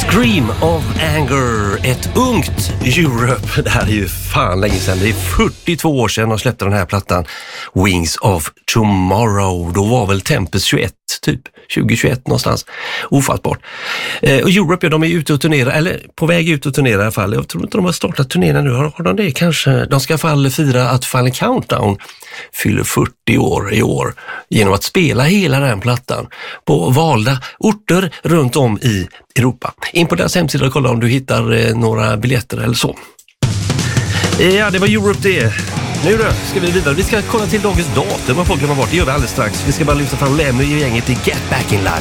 Scream of Anger, ett ungt Europe. Det här är ju fan länge sedan. Det är 42 år sedan de släppte den här plattan Wings of Tomorrow. Då var väl Tempest 21, typ 2021 någonstans. Ofattbart. Och Europe, ja, de är ute och turnerar, eller på väg ut och turnera i alla fall. Jag tror inte de har startat turnera nu. Har de det kanske? De ska i alla fall fira att Final Countdown fyller 40 år i år genom att spela hela den plattan på valda orter runt om i Europa. In på deras hemsida och kolla om du hittar några biljetter eller så. Ja, det var Europe det. Nu då ska vi vidare. Vi ska kolla till dagens datum vad folk glömmer bort. Det gör vi alldeles strax. Vi ska bara lyfta fram Lemmy i gänget i Get Back in Line.